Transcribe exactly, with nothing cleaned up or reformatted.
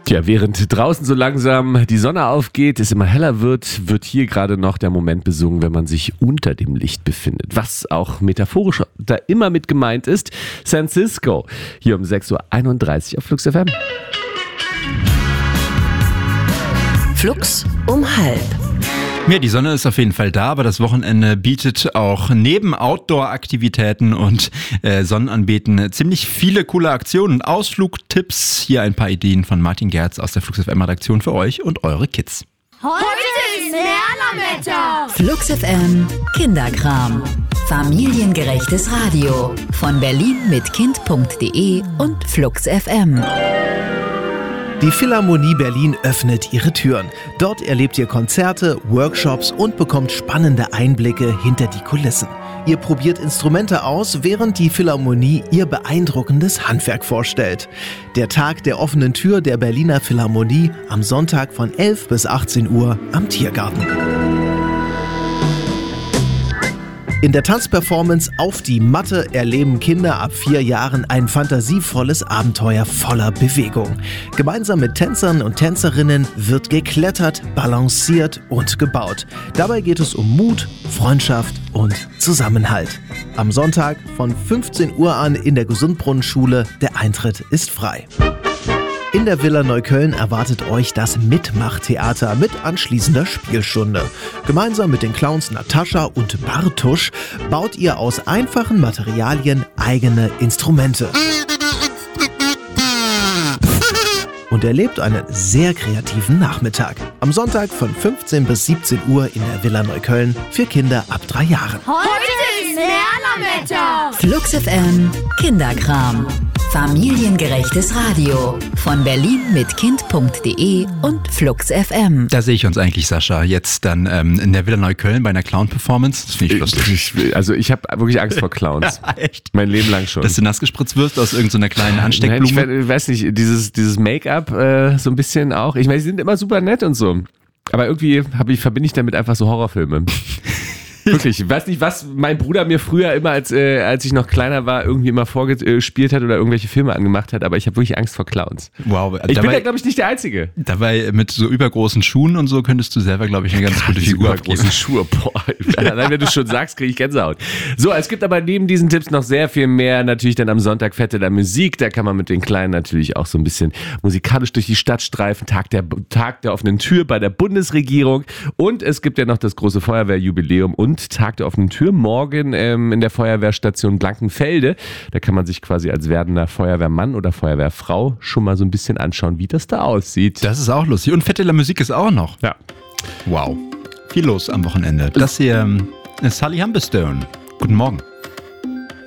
Tja, während draußen so langsam die Sonne aufgeht, es immer heller wird, wird hier gerade noch der Moment besungen, wenn man sich unter dem Licht befindet. Was auch metaphorisch da immer mit gemeint ist. San Cisco, hier um sechs Uhr einunddreißig auf Flux F M. Flux um halb. Ja, die Sonne ist auf jeden Fall da, aber das Wochenende bietet auch neben Outdoor-Aktivitäten und äh, Sonnenanbeten ziemlich viele coole Aktionen, Ausflugtipps. Hier ein paar Ideen von Martin Gerz aus der Flux F M-Redaktion für euch und eure Kids. Heute ist Lernerwetter. Flux F M Kinderkram. Familiengerechtes Radio von berlin mit kind punkt de und Flux F M. Die Philharmonie Berlin öffnet ihre Türen. Dort erlebt ihr Konzerte, Workshops und bekommt spannende Einblicke hinter die Kulissen. Ihr probiert Instrumente aus, während die Philharmonie ihr beeindruckendes Handwerk vorstellt. Der Tag der offenen Tür der Berliner Philharmonie am Sonntag von elf bis achtzehn Uhr am Tiergarten. In der Tanzperformance Auf die Matte erleben Kinder ab vier Jahren ein fantasievolles Abenteuer voller Bewegung. Gemeinsam mit Tänzern und Tänzerinnen wird geklettert, balanciert und gebaut. Dabei geht es um Mut, Freundschaft und Zusammenhalt. Am Sonntag von fünfzehn Uhr an in der Gesundbrunnenschule. Der Eintritt ist frei. In der Villa Neukölln erwartet euch das Mitmachtheater mit anschließender Spielstunde. Gemeinsam mit den Clowns Natascha und Bartusch baut ihr aus einfachen Materialien eigene Instrumente. Und erlebt einen sehr kreativen Nachmittag. Am Sonntag von fünfzehn bis siebzehn Uhr in der Villa Neukölln für Kinder ab drei Jahren. Heute ist Lernerwetter. Flux F M Kinderkram. Familiengerechtes Radio von berlin mit kind punkt de und Flux F M. Da sehe ich uns eigentlich, Sascha, jetzt dann ähm, in der Villa Neukölln bei einer Clown-Performance. Das finde ich lustig. Ich, also ich habe wirklich Angst vor Clowns. Ja, echt? Mein Leben lang schon. Dass du nass gespritzt wirst aus irgendeiner kleinen Ansteckblume. Nein, ich weiß nicht, dieses, dieses Make-up äh, so ein bisschen auch. Ich meine, die sind immer super nett und so. Aber irgendwie hab ich, verbinde ich damit einfach so Horrorfilme. Wirklich, ich weiß nicht, was mein Bruder mir früher immer, als, äh, als ich noch kleiner war, irgendwie immer vorgespielt hat oder irgendwelche Filme angemacht hat, aber ich habe wirklich Angst vor Clowns. Wow. Ich dabei, bin ja, glaube ich, nicht der Einzige. Dabei mit so übergroßen Schuhen und so könntest du selber, glaube ich, eine ganz gute Figur abgeben. Übergroße Schuhe, boah. Allein wenn du schon sagst, kriege ich Gänsehaut. So, es gibt aber neben diesen Tipps noch sehr viel mehr. Natürlich dann am Sonntag Fette der Musik, da kann man mit den Kleinen natürlich auch so ein bisschen musikalisch durch die Stadt streifen. Tag der, Tag der offenen Tür bei der Bundesregierung und es gibt ja noch das große Feuerwehrjubiläum und Tag der offenen Tür morgen ähm, in der Feuerwehrstation Blankenfelde. Da kann man sich quasi als werdender Feuerwehrmann oder Feuerwehrfrau schon mal so ein bisschen anschauen, wie das da aussieht. Das ist auch lustig. Und Fette der Musik ist auch noch. Ja. Wow. Viel los am Wochenende. Das hier ähm, ist Sally Humberstone. Guten Morgen.